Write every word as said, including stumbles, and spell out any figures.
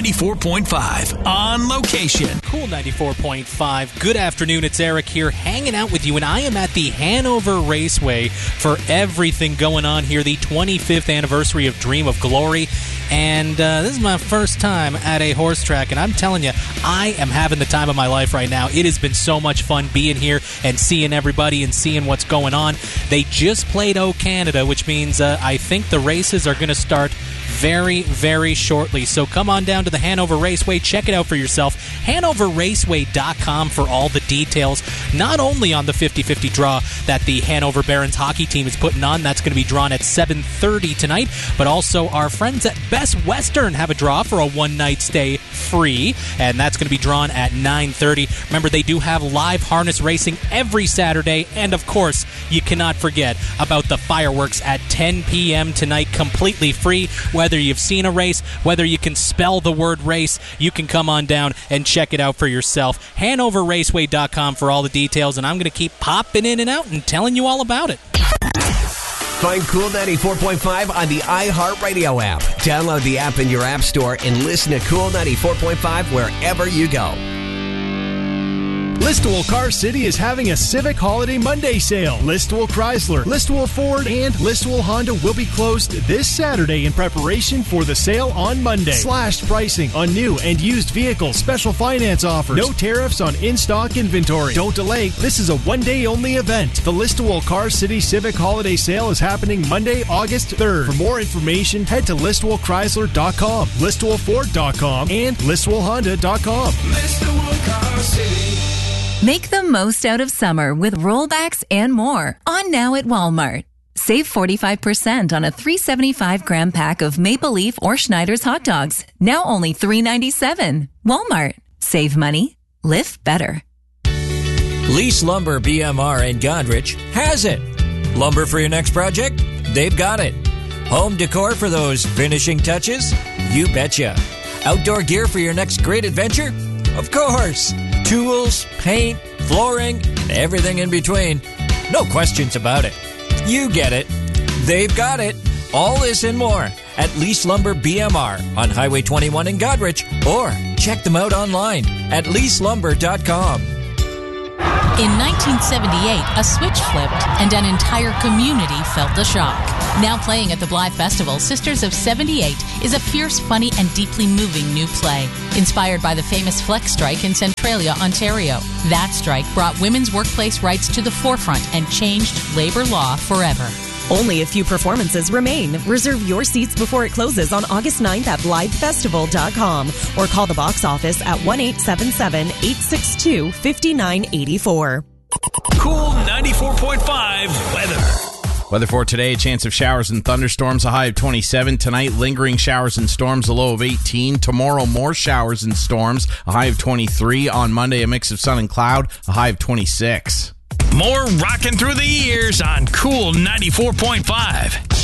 ninety-four point five on location. Cool ninety-four point five. Good afternoon. It's Eric here hanging out with you, and I am at the Hanover Raceway for everything going on here, the twenty-fifth anniversary of Dream of Glory. And uh, this is my first time at a horse track, and I'm telling you, I am having the time of my life right now. It has been so much fun being here and seeing everybody and seeing what's going on. They just played O Canada, which means uh, I think the races are going to start very, very shortly. So come on down to the Hanover Raceway. Check it out for yourself. Hanover Raceway dot com for all the details, not only on the fifty-fifty draw that the Hanover Barons hockey team is putting on. That's going to be drawn at seven thirty tonight, but also our friends at Best Western have a draw for a one-night stay free, and that's going to be drawn at nine thirty. Remember, they do have live harness racing every Saturday, and of course, you cannot forget about the fireworks at ten p.m. tonight, completely free. Whether you've seen a race, whether you can spell the word race, you can come on down and check it out for yourself. Hanover Raceway dot com for all the details, and I'm going to keep popping in and out and telling you all about it. Find Cool ninety-four point five on the iHeartRadio app. Download the app in your app store and listen to Cool ninety-four point five wherever you go. Listowel Car City is having a Civic Holiday Monday sale. Listowel Chrysler, Listowel Ford, and Listowel Honda will be closed this Saturday in preparation for the sale on Monday. Slashed pricing on new and used vehicles, special finance offers, no tariffs on in-stock inventory. Don't delay, this is a one-day only event. The Listowel Car City Civic Holiday Sale is happening Monday, August third. For more information, head to Listowel Chrysler dot com, Listowel Ford dot com, and Listowel Honda dot com. Listowel Car City. Make the most out of summer with rollbacks and more on now at Walmart. Save forty-five percent on a three hundred seventy-five gram pack of Maple Leaf or Schneider's hot dogs. Now only three dollars and ninety-seven cents. Walmart. Save money. Live better. Lease Lumber B M R in Godrich has it. Lumber for your next project? They've got it. Home decor for those finishing touches? You betcha. Outdoor gear for your next great adventure? Of course. Tools, paint, flooring, and everything in between. No questions about it. You get it. They've got it. All this and more at Lease Lumber B M R on Highway twenty-one in Godrich, or check them out online at lease lumber dot com. In nineteen seventy-eight, a switch flipped and an entire community felt the shock. Now playing at the Blythe Festival, Sisters of seventy-eight is a fierce, funny, and deeply moving new play. Inspired by the famous Flex Strike in Centralia, Ontario. That strike brought women's workplace rights to the forefront and changed labor law forever. Only a few performances remain. Reserve your seats before it closes on August ninth at Blythe Festival dot com or call the box office at one eight seven seven, eight six two, five nine eight four. Cool ninety-four point five weather. Weather for today, a chance of showers and thunderstorms, a high of twenty-seven. Tonight, lingering showers and storms, a low of eighteen. Tomorrow, more showers and storms, a high of twenty-three. On Monday, a mix of sun and cloud, a high of twenty-six. More rocking through the years on Cool ninety-four point five.